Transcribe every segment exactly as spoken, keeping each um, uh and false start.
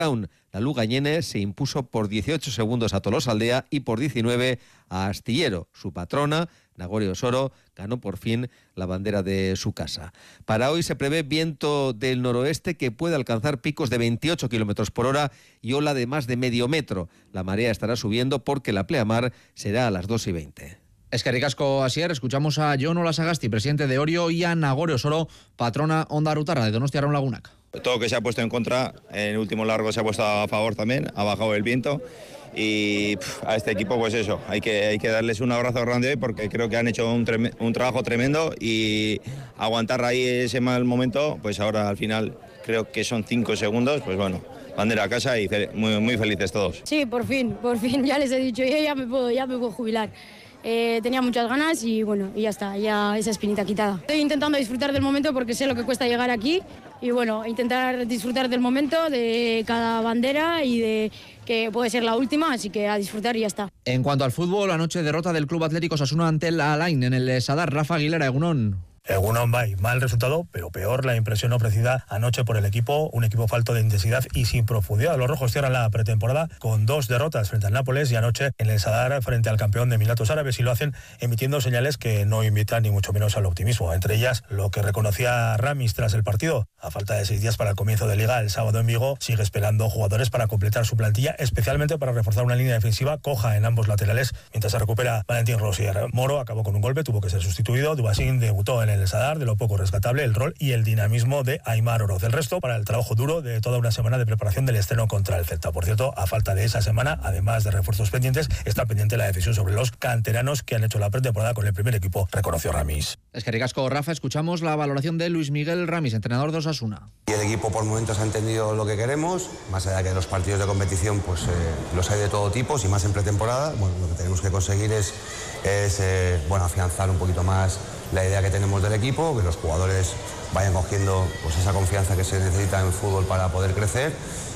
La Lugañene se impuso por dieciocho segundos a Tolosaldea y por diecinueve a Astillero. Su patrona, Nagore Osoro, ganó por fin la bandera de su casa. Para hoy se prevé viento del noroeste que puede alcanzar picos de veintiocho kilómetros por hora y ola de más de medio metro. La marea estará subiendo porque la pleamar será a las dos y veinte. Eskerrik asko, Asier. Escuchamos a Jon Olasagasti, presidente de Orio, y a Nagore Osoro, patrona Ondarrutarra de Donostiarra Lagunak. Todo lo que se ha puesto en contra, en el último largo se ha puesto a favor también, ha bajado el viento y pff, a este equipo pues eso, hay que, hay que darles un abrazo grande hoy porque creo que han hecho un, trem- un trabajo tremendo y aguantar ahí ese mal momento, pues ahora al final creo que son cinco segundos, pues bueno, bandera a casa y muy, muy felices todos. Sí, por fin, por fin, ya les he dicho, yo ya me puedo, ya me puedo jubilar. Eh, tenía muchas ganas y bueno, y ya está, ya esa espinita quitada. Estoy intentando disfrutar del momento porque sé lo que cuesta llegar aquí y bueno, intentar disfrutar del momento, de cada bandera y de que puede ser la última, así que a disfrutar y ya está. En cuanto al fútbol, anoche derrota del Club Atlético Osasuna ante el Alain en el Sadar. Rafa Aguilera, Egunon. Egunon Bay, mal resultado, pero peor la impresión ofrecida anoche por el equipo, un equipo falto de intensidad y sin profundidad. Los rojos cierran la pretemporada con dos derrotas frente al Nápoles y anoche en el Sadar frente al campeón de Emiratos Árabes, y lo hacen emitiendo señales que no invitan ni mucho menos al optimismo. Entre ellas, lo que reconocía Ramis tras el partido. A falta de seis días para el comienzo de Liga, el sábado en Vigo, sigue esperando jugadores para completar su plantilla, especialmente para reforzar una línea defensiva coja en ambos laterales, mientras se recupera Valentín Rosier. Moro acabó con un golpe, tuvo que ser sustituido. Dubasín debutó en el Sadar, de lo poco rescatable el rol y el dinamismo de Aimar Oroz. El resto para el trabajo duro de toda una semana de preparación del estreno contra el Celta. Por cierto, a falta de esa semana, además de refuerzos pendientes, está pendiente la decisión sobre los canteranos que han hecho la pretemporada con el primer equipo, reconoció Ramis. Eskerrik asko, Rafa. Escuchamos la valoración de Luis Miguel Ramis, entrenador de Osasuna. Y el equipo por momentos ha entendido lo que queremos, más allá que los partidos de competición pues eh, los hay de todo tipo y más en pretemporada. Bueno, lo que tenemos que conseguir es, es eh, bueno, afianzar un poquito más la idea que tenemos del equipo, que los jugadores vayan cogiendo pues esa confianza que se necesita en el fútbol para poder crecer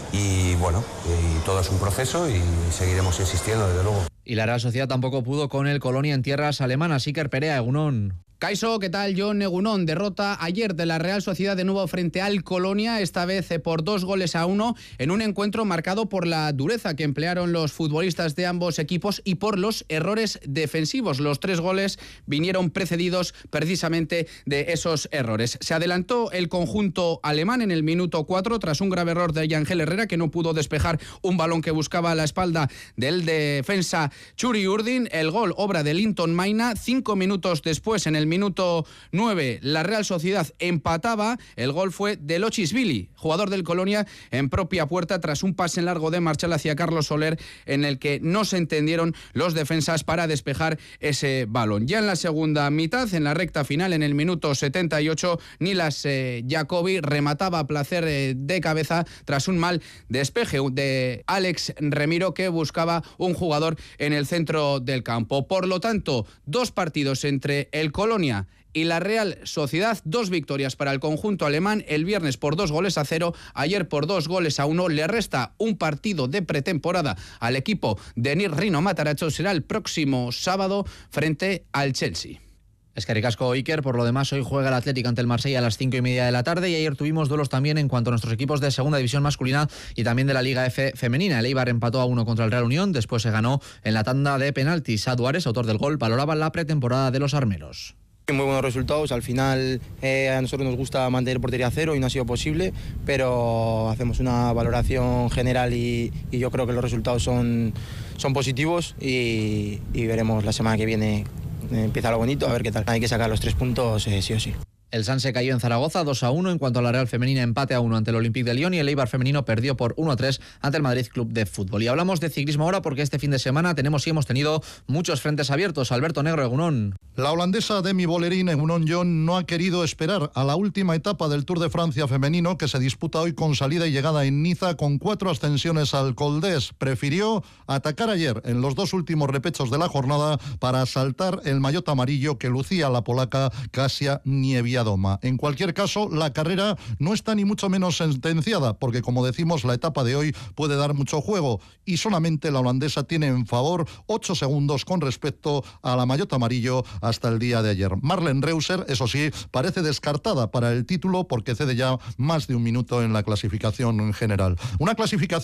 y bueno, y todo es un proceso y seguiremos insistiendo desde luego. Y la Real Sociedad tampoco pudo con el Colonia en tierras alemanas. Iker Perea, Egunon. Kaixo, ¿qué tal? Jon Egunon. Derrota ayer de la Real Sociedad de nuevo frente al Colonia, esta vez por dos goles a uno, en un encuentro marcado por la dureza que emplearon los futbolistas de ambos equipos y por los errores defensivos. Los tres goles vinieron precedidos precisamente de esos errores. Se adelantó el conjunto alemán en el minuto cuatro tras un grave error de Yangel Herrera, que no pudo despejar un balón que buscaba a la espalda del defensa Churi Urdin. El gol, obra de Linton Maina. Cinco minutos después, en el minuto nueve, la Real Sociedad empataba. El gol fue de Lochisvili, jugador del Colonia, en propia puerta tras un pase en largo de Marchal hacia Carlos Soler, en el que no se entendieron los defensas para despejar ese balón. Ya en la segunda mitad, en la recta final, en el minuto setenta y ocho, Nilas eh, Jacobi remataba a placer eh, de cabeza tras un mal despeje de Alex Remiro, que buscaba un jugador en el centro del campo. Por lo tanto, dos partidos entre el Colonia y la Real Sociedad, dos victorias para el conjunto alemán, el viernes por dos goles a cero, ayer por dos goles a uno. Le resta un partido de pretemporada al equipo de Nir Rino Matarazzo, será el próximo sábado frente al Chelsea. Eskerrik asko, Iker. Por lo demás, hoy juega el Atlético ante el Marsella a las cinco y media de la tarde, y ayer tuvimos duelos también en cuanto a nuestros equipos de segunda división masculina y también de la Liga F femenina. El Eibar empató a uno contra el Real Unión, después se ganó en la tanda de penaltis. Aduares, autor del gol, valoraba la pretemporada de los armeros. Muy buenos resultados, al final eh, a nosotros nos gusta mantener portería cero y no ha sido posible, pero hacemos una valoración general y, y yo creo que los resultados son, son positivos y, y veremos la semana que viene, eh, empieza lo bonito, a ver qué tal. Hay que sacar los tres puntos eh, sí o sí. El Sanse cayó en Zaragoza dos a uno, en cuanto a la Real Femenina empate a uno ante el Olympique de Lyon, y el Eibar femenino perdió por uno a tres ante el Madrid Club de Fútbol. Y hablamos de ciclismo ahora porque este fin de semana tenemos y hemos tenido muchos frentes abiertos. Alberto Negro, Egunon. La holandesa Demi Bollerin, Egunon John, no ha querido esperar a la última etapa del Tour de Francia femenino, que se disputa hoy con salida y llegada en Niza, con cuatro ascensiones al Col d'Es. Prefirió atacar ayer en los dos últimos repechos de la jornada para saltar el maillot amarillo que lucía la polaca Kasia Niewiadoma. Villadoma. En cualquier caso, la carrera no está ni mucho menos sentenciada, porque como decimos, la etapa de hoy puede dar mucho juego y solamente la holandesa tiene en favor ocho segundos con respecto a la maillot amarillo hasta el día de ayer. Marlen Reusser, eso sí, parece descartada para el título porque cede ya más de un minuto en la clasificación en general. Una clasificación